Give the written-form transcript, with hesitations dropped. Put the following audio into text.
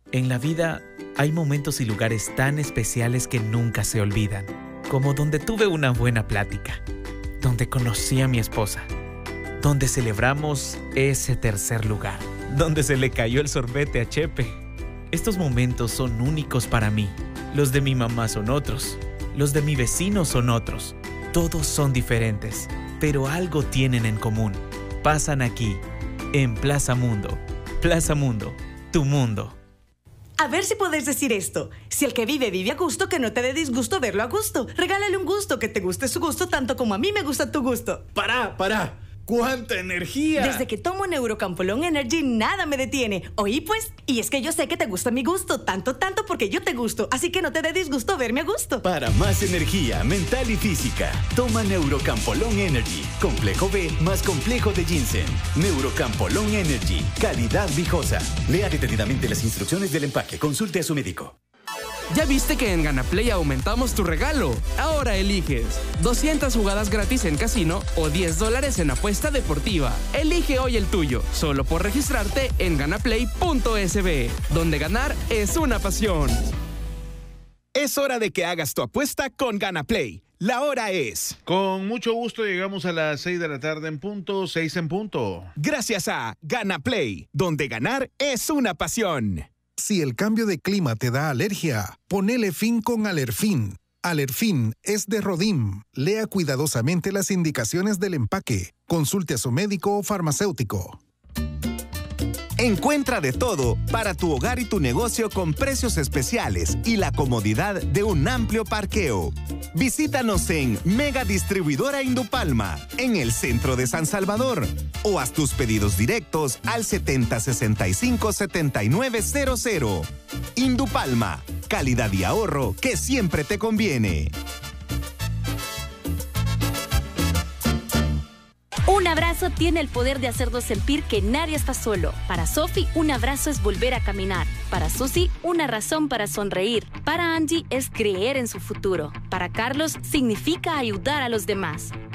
En la vida hay momentos y lugares tan especiales que nunca se olvidan, como donde tuve una buena plática, donde conocí a mi esposa, donde celebramos ese tercer lugar, donde se le cayó el sorbete a Chepe. Estos momentos son únicos para mí. Los de mi mamá son otros, los de mi vecino son otros. Todos son diferentes, pero algo tienen en común. Pasan aquí, en Plaza Mundo. Plaza Mundo, tu mundo. A ver si podés decir esto. Si el que vive, vive a gusto, que no te dé disgusto verlo a gusto. Regálale un gusto, que te guste su gusto tanto como a mí me gusta tu gusto. ¡Para! ¡Cuánta energía! Desde que tomo Neurocampolón Energy, nada me detiene. ¿Oí pues? Y es que yo sé que te gusta mi gusto, tanto porque yo te gusto. Así que no te dé disgusto verme a gusto. Para más energía mental y física, toma Neurocampolón Energy. Complejo B más complejo de ginseng. Neurocampolón Energy. Calidad viejosa. Lea detenidamente las instrucciones del empaque. Consulte a su médico. ¿Ya viste que en Ganaplay aumentamos tu regalo? Ahora eliges 200 jugadas gratis en casino o $10 en apuesta deportiva. Elige hoy el tuyo, solo por registrarte en ganaplay.sb, donde ganar es una pasión. Es hora de que hagas tu apuesta con Ganaplay. La hora es... Con mucho gusto llegamos a las 6 de la tarde en punto, 6 en punto. Gracias a Ganaplay, donde ganar es una pasión. Si el cambio de clima te da alergia, ponele fin con Alerfin. Alerfin es de Rodim. Lea cuidadosamente las indicaciones del empaque. Consulte a su médico o farmacéutico. Encuentra de todo para tu hogar y tu negocio con precios especiales y la comodidad de un amplio parqueo. Visítanos en Mega Distribuidora Indupalma, en el centro de San Salvador, o haz tus pedidos directos al 7065-7900. Indupalma, calidad y ahorro que siempre te conviene. Un abrazo tiene el poder de hacernos sentir que nadie está solo. Para Sophie, un abrazo es volver a caminar. Para Susi, una razón para sonreír. Para Angie, es creer en su futuro. Para Carlos, significa ayudar a los demás.